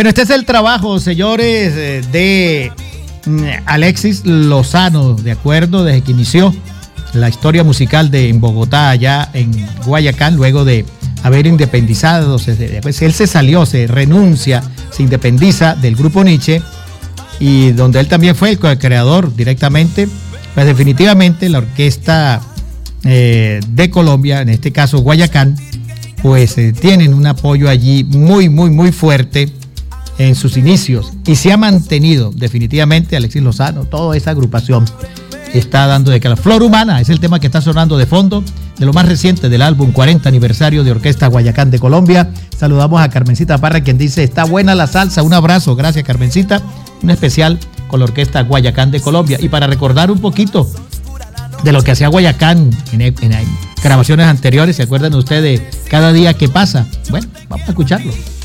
Bueno, este es el trabajo, señores, de Alexis Lozano, de acuerdo, desde que inició la historia musical en Bogotá, allá en Guayacán, luego de haber independizado, pues él se salió, se renuncia, se independiza del grupo Nietzsche, y donde él también fue el creador directamente. Pues definitivamente la orquesta de Colombia, en este caso Guayacán, pues tienen un apoyo allí muy, muy, muy fuerte en sus inicios, y se ha mantenido definitivamente Alexis Lozano, toda esa agrupación está dando de que la Flor Humana es el tema que está sonando de fondo, de lo más reciente del álbum 40 aniversario de Orquesta Guayacán de Colombia. Saludamos a Carmencita Parra, quien dice, está buena la salsa, un abrazo, gracias Carmencita, un especial con la Orquesta Guayacán de Colombia. Y para recordar un poquito de lo que hacía Guayacán en grabaciones anteriores, ¿se acuerdan ustedes de Cada Día que Pasa? Bueno, vamos a escucharlo.